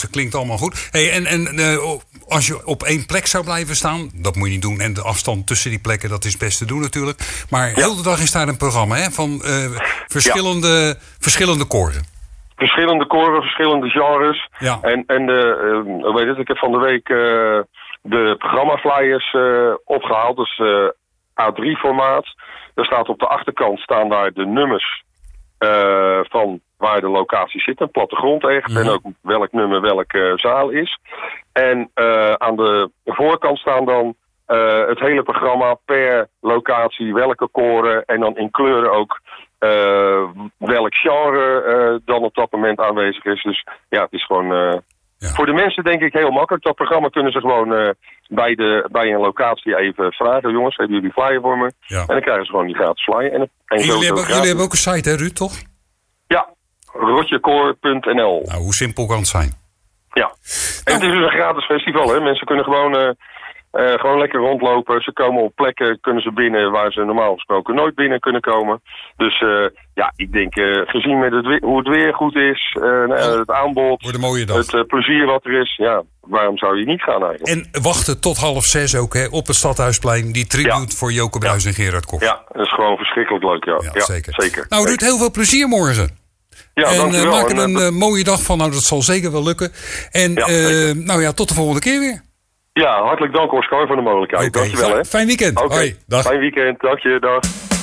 dat klinkt allemaal goed. Hey, en als je op één plek zou blijven staan, dat moet je niet doen. En de afstand tussen die plekken, dat is best te doen natuurlijk. Maar heel de dag is daar een programma van verschillende koren. Verschillende koren, verschillende genres. Ja. Ik heb van de week de programmaflyers opgehaald. Dus A3-formaat. Daar staat op de achterkant staan daar de nummers van waar de locatie zit. Een plattegrond echt. En ook welk nummer welke zaal is. En aan de voorkant staan dan het hele programma per locatie, welke koren. En dan in kleuren ook welk genre dan op dat moment aanwezig is. Dus ja, het is gewoon voor de mensen denk ik heel makkelijk. Dat programma kunnen ze gewoon bij een locatie even vragen. Jongens, hebben jullie flyer voor me? Ja. En dan krijgen ze gewoon die gratis flyer. En jullie hebben ook een site, hè Ruud, toch? Ja, rotjekoor.nl. Nou, hoe simpel kan het zijn? Ja, en het is dus een gratis festival. Hè? Mensen kunnen gewoon lekker rondlopen. Ze komen op plekken, kunnen ze binnen waar ze normaal gesproken nooit binnen kunnen komen. Dus ik denk, gezien met hoe het weer goed is, het aanbod, wordt een mooie dag. Het plezier wat er is, waarom zou je niet gaan eigenlijk? En wachten tot 5:30 ook, hè, op het Stadhuisplein, die tribute voor Joke Bruijs en Gerard Koch. Ja, dat is gewoon verschrikkelijk leuk, ja. Zeker. Nou, Ruud, heel veel plezier morgen. Ja, en maak er een mooie dag van. Nou, dat zal zeker wel lukken. En tot de volgende keer weer. Ja, hartelijk dank Oscar voor de mogelijkheid. Okay, dankjewel. Fijn weekend. Okay. Hoi, dag. Fijn weekend. Dank je, dag.